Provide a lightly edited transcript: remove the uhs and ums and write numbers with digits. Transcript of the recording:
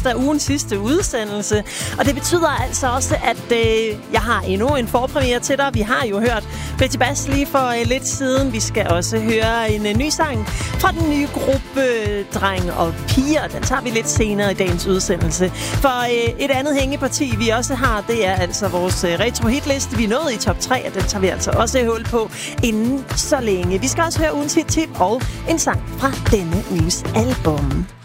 torsdag, ugens sidste udsendelse. Og det betyder altså også, at jeg har endnu en forpremiere til dig. Vi har jo hørt Betty Bass lige for lidt siden. Vi skal også høre en ny sang fra den nye gruppe Dreng og Piger. Den tager vi lidt senere i dagens udsendelse. For et andet hængeparti, vi også har, det er altså vores retro-hitliste. Vi er nået i top 3, og den tager vi altså også hul på inden så længe. Vi skal også høre ugens hit-tip og en sang fra denne uges album.